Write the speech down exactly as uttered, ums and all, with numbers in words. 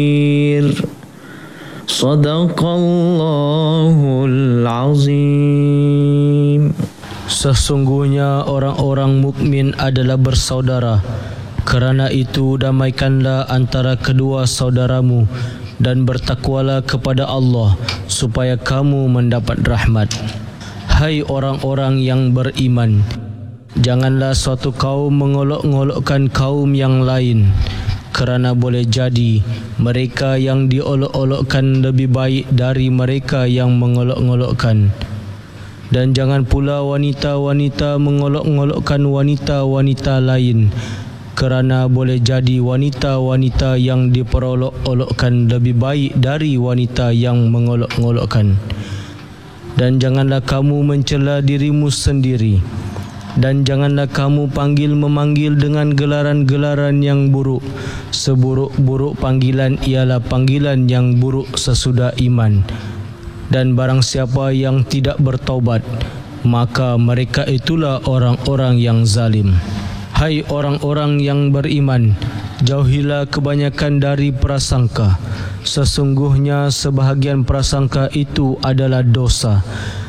Sadaqallahul azim. Sesungguhnya orang-orang mukmin adalah bersaudara. Kerana itu damaikanlah antara kedua saudaramu dan bertakwalah kepada Allah supaya kamu mendapat rahmat. Hai orang-orang yang beriman, janganlah suatu kaum mengolok-olokkan kaum yang lain, kerana boleh jadi mereka yang diolok-olokkan lebih baik dari mereka yang mengolok-olokkan. Dan jangan pula wanita-wanita mengolok-olokkan wanita-wanita lain, kerana boleh jadi wanita-wanita yang diperolok-olokkan lebih baik dari wanita yang mengolok-olokkan. Dan janganlah kamu mencela dirimu sendiri, dan janganlah kamu panggil-memanggil dengan gelaran-gelaran yang buruk. Seburuk-buruk panggilan ialah panggilan yang buruk sesudah iman. Dan barang siapa yang tidak bertaubat, maka mereka itulah orang-orang yang zalim. Hai orang-orang yang beriman, jauhilah kebanyakan dari prasangka. Sesungguhnya sebahagian prasangka itu adalah dosa.